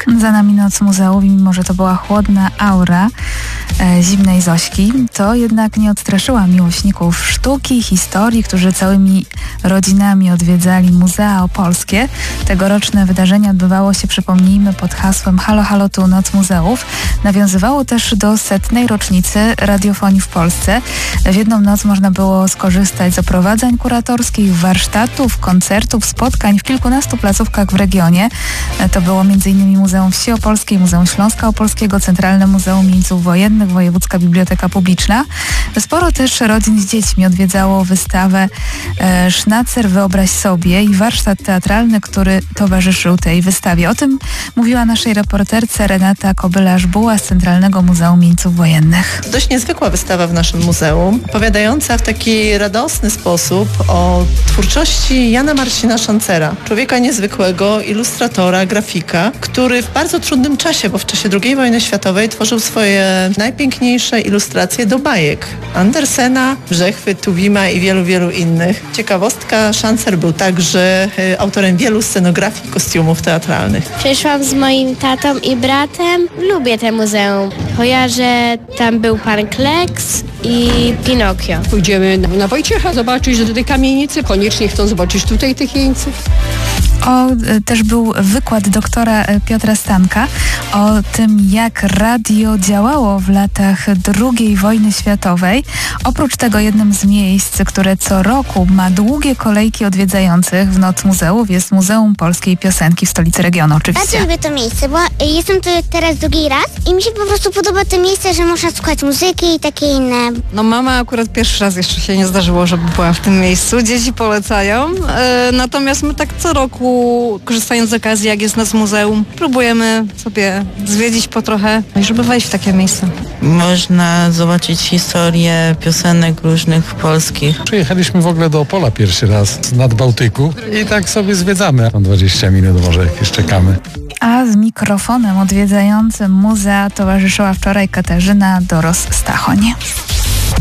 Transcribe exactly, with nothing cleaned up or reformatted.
Za nami Noc Muzeów i mimo, że to była chłodna aura e, zimnej Zośki, to jednak nie odstraszyła miłośników sztuki, historii, którzy całymi rodzinami odwiedzali muzea opolskie. Tegoroczne wydarzenie odbywało się, przypomnijmy, pod hasłem Halo, halo, tu Noc Muzeów. Nawiązywało też do setnej rocznicy radiofonii w Polsce. W jedną noc można było skorzystać z oprowadzań kuratorskich, warsztatów, koncertów, spotkań w kilkunastu placówkach w regionie. To było m.in. Muzeum Wsi Opolskiej, Muzeum Śląska Opolskiego, Centralne Muzeum Jeńców Wojennych, Wojewódzka Biblioteka Publiczna. Sporo też rodzin z dziećmi odwiedzało wystawę e, Sznacer, wyobraź sobie, i warsztat teatralny, który towarzyszył tej wystawie. O tym mówiła naszej reporterce Renata Kobylarz-Buła z Centralnego Muzeum Jeńców Wojennych. Dość niezwykła wystawa w naszym muzeum, opowiadająca w taki radosny sposób o twórczości Jana Marcina Sznacera, człowieka niezwykłego, ilustratora, grafika, który w bardzo trudnym czasie, bo w czasie drugiej wojny światowej tworzył swoje najpiękniejsze ilustracje do bajek Andersena, Brzechwy, Tuwima i wielu, wielu innych. Ciekawostka, Sznacer był także autorem wielu scenografii i kostiumów teatralnych. Przyszłam z moim tatą i bratem. Lubię te muzeum. Kojarzę, tam był pan Kleks i Pinokio. Pójdziemy na Wojciecha zobaczyć do tej kamienicy. Koniecznie chcą zobaczyć tutaj tych jeńców. O, też był wykład doktora Piotra Stanka o tym, jak radio działało w latach drugiej wojny światowej. Oprócz tego jednym z miejsc, które co roku ma długie kolejki odwiedzających w Noc Muzeów, jest Muzeum Polskiej Piosenki w stolicy regionu, oczywiście. Bardzo lubię to miejsce, bo jestem tu teraz drugi raz i mi się po prostu podoba to miejsce, że można słuchać muzyki i takie inne. No mama akurat pierwszy raz jeszcze się nie zdarzyło, żeby była w tym miejscu. Dzieci polecają, e, natomiast my tak co roku, korzystając z okazji, jak jest Noc Muzeum, próbujemy sobie zwiedzić po trochę, i żeby wejść w takie miejsce. Można zobaczyć historię piosenek różnych polskich. Przyjechaliśmy w ogóle do Opola pierwszy raz z Nadbałtyku i tak sobie zwiedzamy. Tam dwadzieścia minut może jakieś czekamy. A z mikrofonem odwiedzającym muzea towarzyszyła wczoraj Katarzyna Doros-Stachoń.